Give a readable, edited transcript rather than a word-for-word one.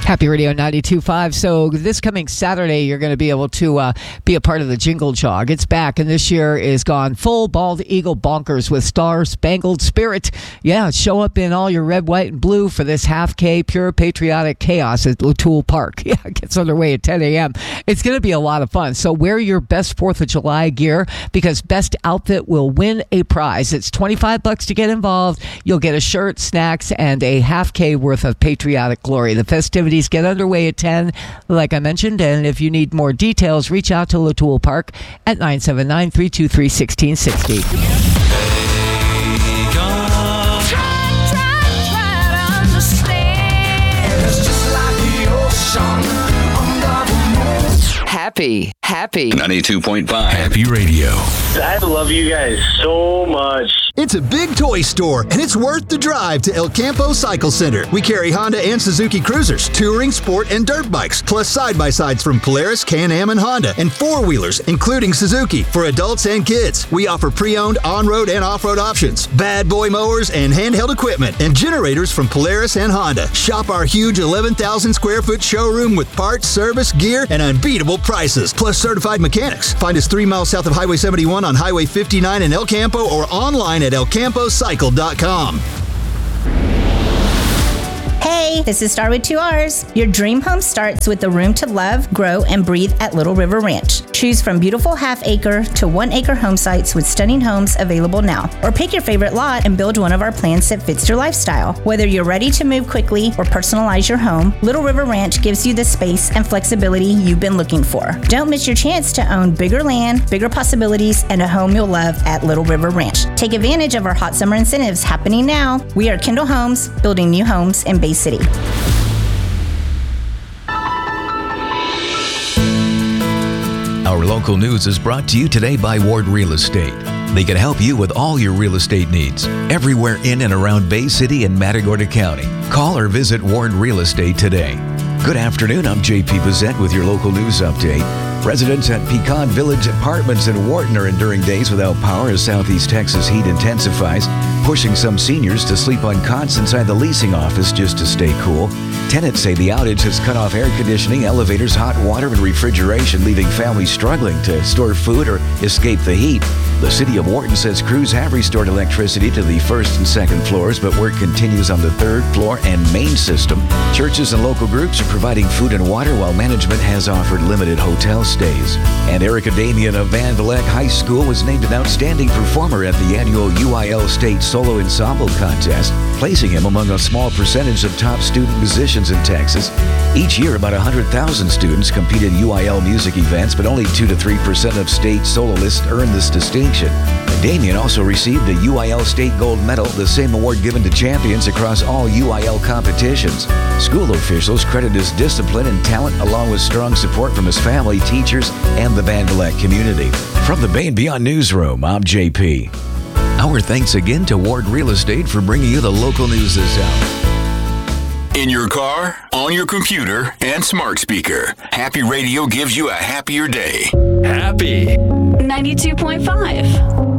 Happy Radio 92.5. So this coming Saturday, you're going to be able to be a part of the Jingle Jog. It's back, and this year is gone full bald eagle bonkers with Star Spangled Spirit. Yeah, show up in all your red, white, and blue for this half-K pure patriotic chaos at O'Toole Park. Yeah, it gets underway at 10 a.m. It's going to be a lot of fun. So wear your best 4th of July gear because best outfit will win a prize. It's $25 to get involved. You'll get a shirt, snacks, and a half-K worth of patriotic glory. The festivities get underway at 10, like I mentioned, and if you need more details, reach out to O'Toole Park at 979-323-1660. Happy 92.5 Happy Radio. I love you guys so much. It's a big toy store, and it's worth the drive to El Campo Cycle Center. We carry Honda and Suzuki Cruisers, touring, sport, and dirt bikes, plus side-by-sides from Polaris, Can-Am, and Honda, and four-wheelers, including Suzuki, for adults and kids. We offer pre-owned on-road and off-road options, bad boy mowers, and handheld equipment, and generators from Polaris and Honda. Shop our huge 11,000-square-foot showroom with parts, service, gear, and unbeatable prices, plus certified mechanics. Find us 3 miles south of Highway 71 on Highway 59 in El Campo or online at elcampocycle.com. Hey, this is Star with 2 R's. Your dream home starts with the room to love, grow, and breathe at Little River Ranch. Choose from beautiful half-acre to 1-acre home sites with stunning homes available now. Or pick your favorite lot and build one of our plans that fits your lifestyle. Whether you're ready to move quickly or personalize your home, Little River Ranch gives you the space and flexibility you've been looking for. Don't miss your chance to own bigger land, bigger possibilities, and a home you'll love at Little River Ranch. Take advantage of our hot summer incentives happening now. We are Kendall Homes, building new homes in Bay City. Our local news is brought to you today by Ward Real Estate. They can help you with all your real estate needs, everywhere in and around Bay City and Matagorda County. Call or visit Ward Real Estate today. Good afternoon, I'm JP Bissett with your local news update. Residents at Pecan Village Apartments in Wharton are enduring days without power as Southeast Texas heat intensifies, pushing some seniors to sleep on cots inside the leasing office just to stay cool. Tenants say the outage has cut off air conditioning, elevators, hot water, and refrigeration, leaving families struggling to store food or escape the heat. The city of Wharton says crews have restored electricity to the first and second floors, but work continues on the third floor and main system. Churches and local groups are providing food and water, while management has offered limited hotel stays. And Erica Damian of Van Vleck High School was named an outstanding performer at the annual UIL State Solo Ensemble Contest, placing him among a small percentage of top student musicians in Texas. Each year, about 100,000 students compete in UIL music events, but only 2 to 3% of state soloists earn this distinction. Damian also received the UIL State Gold Medal, the same award given to champions across all UIL competitions. School officials credit his discipline and talent, along with strong support from his family, teachers, and the Van Vleck community. From the Bay and Beyond Newsroom, I'm JP. Our thanks again to Ward Real Estate for bringing you the local news this hour. In your car, on your computer, and smart speaker, Happy Radio gives you a happier day. Happy 92.5.